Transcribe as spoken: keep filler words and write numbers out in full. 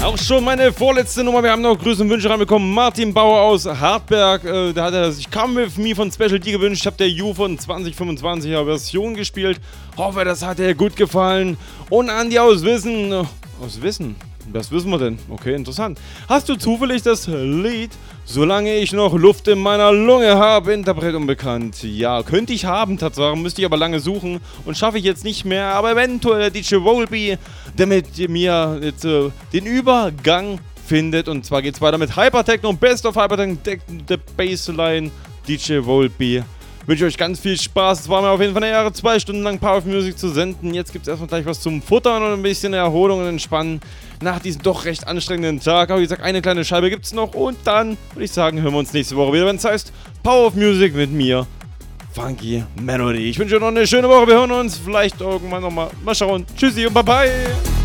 Auch schon meine vorletzte Nummer. Wir haben noch Grüße und Wünsche reinbekommen. Martin Bauer aus Hartberg. Äh, da hat er sich Come With Me von Special D gewünscht. Ich habe der U von zwanzig fünfundzwanziger Version gespielt. Hoffe, das hat dir gut gefallen. Und Andi aus Wissen. Aus Wissen? Was wissen wir denn? Okay, interessant. Hast du zufällig das Lied Solange ich noch Luft in meiner Lunge habe, Interpret unbekannt? Ja, könnte ich haben, tatsächlich, müsste ich aber lange suchen und schaffe ich jetzt nicht mehr, aber eventuell der D J Volby, der mit mir jetzt äh, den Übergang findet, und zwar geht es weiter mit Hypertechno und Best of Hypertechno, The Bassline, D J Volby. Ich wünsche euch ganz viel Spaß. Es war mir auf jeden Fall eine Ehre, zwei Stunden lang Power of Music zu senden. Jetzt gibt es erstmal gleich was zum Futtern und ein bisschen Erholung und Entspannen nach diesem doch recht anstrengenden Tag. Aber wie gesagt, eine kleine Scheibe gibt es noch. Und dann würde ich sagen, hören wir uns nächste Woche wieder, wenn es heißt Power of Music mit mir, Funky Melody. Ich wünsche euch noch eine schöne Woche. Wir hören uns vielleicht irgendwann nochmal. Mal schauen. Tschüssi und bye bye.